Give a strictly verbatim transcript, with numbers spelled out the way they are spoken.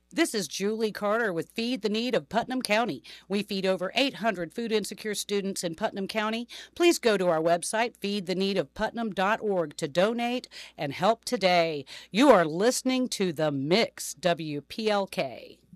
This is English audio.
This is Julie Carter with Feed the Need of Putnam County. We feed over eight hundred food insecure students in Putnam County. Please go to our website, feed the need of putnam dot org, to donate and help today. You are listening to The Mix, W P L K.